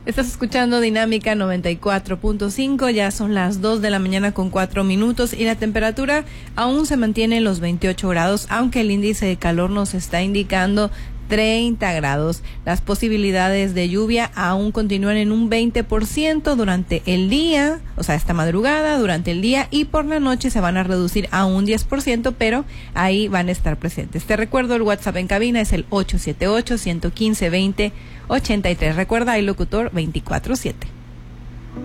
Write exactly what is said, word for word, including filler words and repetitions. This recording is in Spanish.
Estás escuchando Dinámica noventa y cuatro punto cinco, ya son las dos de la mañana con cuatro minutos y la temperatura aún se mantiene en los veintiocho grados, aunque el índice de calor nos está indicando treinta grados. Las posibilidades de lluvia aún continúan en un veinte por ciento durante el día, o sea, esta madrugada, durante el día, y por la noche se van a reducir a un diez por ciento, pero ahí van a estar presentes. Te recuerdo, el WhatsApp en cabina es el ocho siete ocho, uno uno cinco, dos cero dos cero ocho tres. Recuerda, hay locutor veinticuatro siete.